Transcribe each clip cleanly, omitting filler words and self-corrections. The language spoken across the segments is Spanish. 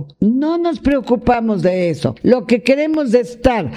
No, no nos preocupamos de eso. Lo que queremos es estar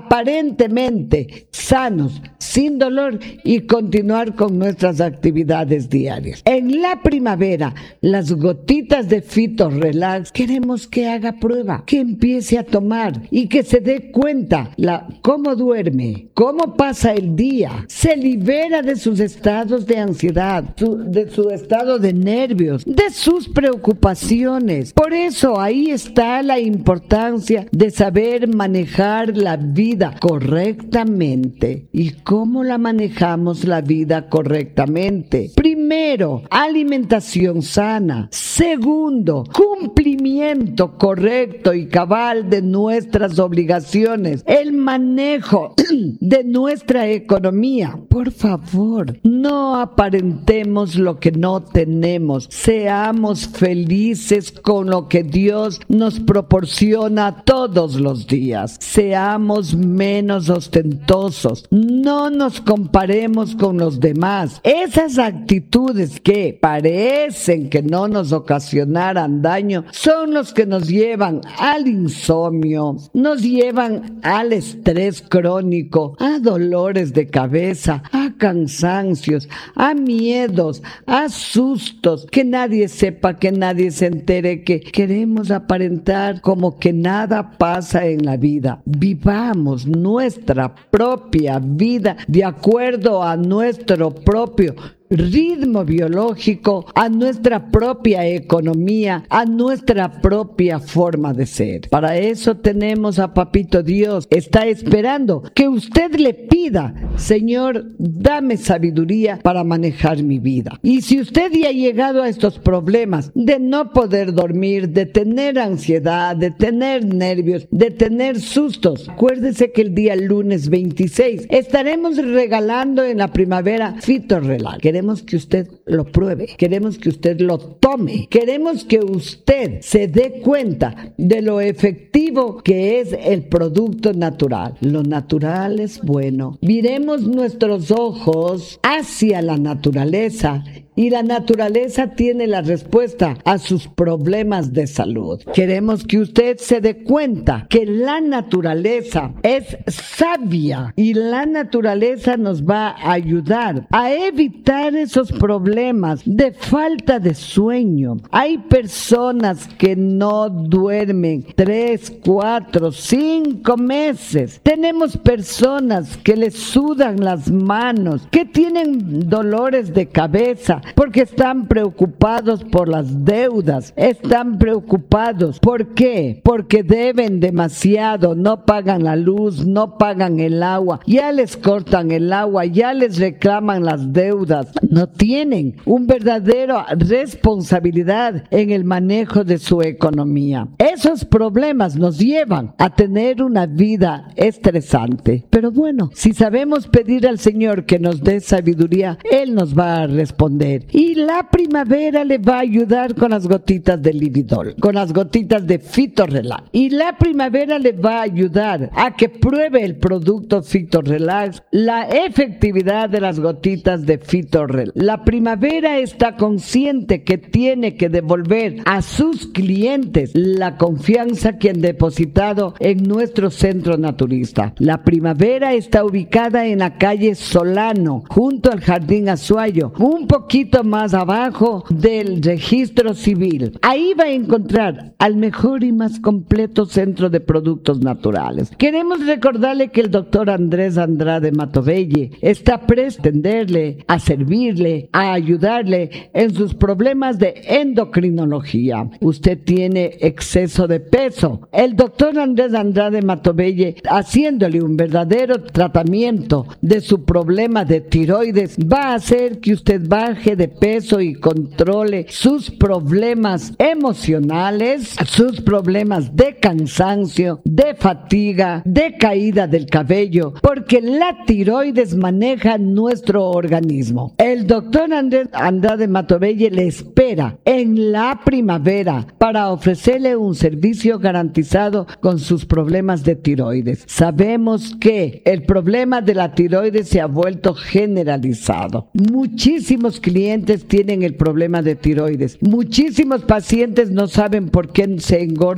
aparentemente sanos, sin dolor y continuar con nuestras actividades diarias. En la primavera, las gotitas de Fito Relax queremos que haga prueba, que empiece a tomar y que se dé cuenta cómo duerme, cómo pasa el día, se libera de sus estados de ansiedad, de su estado de nervios, de sus preocupaciones. Por eso ahí está la importancia de saber manejar la vida correctamente. ¿Y cómo la manejamos la vida correctamente? Primero, alimentación sana. Segundo, cumplimiento correcto y cabal de nuestras obligaciones. El manejo de nuestra economía. Por favor, no aparentemos lo que no tenemos. Seamos felices con lo que Dios nos proporciona todos los días. Seamos menos ostentosos. No nos comparemos con los demás. Esas actitudes que parecen que no nos ocasionaran daño son los que nos llevan al insomnio, nos llevan al estrés crónico, a dolores de cabeza, a cansancios, a miedos, a sustos, que nadie sepa, que nadie se entere, que queremos aparentar como que nada pasa en la vida. Vivamos nuestra propia vida de acuerdo a nuestro propio ritmo biológico, a nuestra propia economía, a nuestra propia forma de ser. Para eso tenemos a Papito Dios. Está esperando que usted le pida: Señor, dame sabiduría para manejar mi vida. Y si usted ya ha llegado a estos problemas de no poder dormir, de tener ansiedad, de tener nervios, de tener sustos, acuérdese que el día lunes 26 estaremos regalando en la primavera Fito Relax. Queremos que usted lo pruebe, queremos que usted lo tome, queremos que usted se dé cuenta de lo efectivo que es el producto natural. Lo natural es bueno. Viremos nuestros ojos hacia la naturaleza y la naturaleza tiene la respuesta a sus problemas de salud. Queremos que usted se dé cuenta que la naturaleza es sabia y la naturaleza nos va a ayudar a evitar esos problemas de falta de sueño. Hay personas que no duermen 3, 4, 5 meses. Tenemos personas que les sudan las manos, que tienen dolores de cabeza, porque están preocupados por las deudas, están preocupados. ¿Por qué? Porque deben demasiado, no pagan la luz, no pagan el agua, ya les cortan el agua, ya les reclaman las deudas, no tienen una verdadera responsabilidad en el manejo de su economía. Esos problemas nos llevan a tener una vida estresante. Pero bueno, si sabemos pedir al Señor que nos dé sabiduría, Él nos va a responder. Y la primavera le va a ayudar con las gotitas de Lividol, con las gotitas de Fito Relax. Y la primavera le va a ayudar a que pruebe el producto Fito Relax, la efectividad de las gotitas de Fito Relax. La primavera está consciente que tiene que devolver a sus clientes la confianza que han depositado en nuestro centro naturista. La primavera está ubicada en la calle Solano, junto al Jardín Azuayo, un poquito más abajo del registro civil. Ahí va a encontrar al mejor y más completo centro de productos naturales. Queremos recordarle que el doctor Andrés Andrade Matovelle está presto a atenderle, a servirle, a ayudarle en sus problemas de endocrinología. Usted tiene exceso de peso. El doctor Andrés Andrade Matovelle, haciéndole un verdadero tratamiento de su problema de tiroides, va a hacer que usted baje de peso y controle sus problemas emocionales, sus problemas de cansancio, de fatiga, de caída del cabello, porque la tiroides maneja nuestro organismo. El doctor Andrés Andrade Matovelle le espera en la primavera para ofrecerle un servicio garantizado con sus problemas de tiroides. Sabemos que el problema de la tiroides se ha vuelto generalizado. Muchísimos clientes tienen el problema de tiroides. Muchísimos pacientes no saben por qué se engordan